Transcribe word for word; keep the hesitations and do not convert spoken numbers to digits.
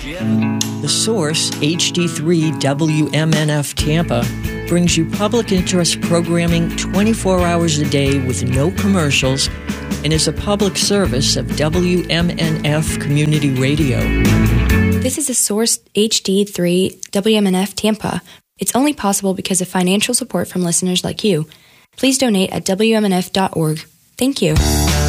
The Source, H D three W M N F Tampa, brings you public interest programming twenty-four hours a day with no commercials and is a public service of W M N F Community Radio. This is The Source, H D three W M N F Tampa. It's only possible because of financial support from listeners like you. Please donate at W M N F dot org. Thank you.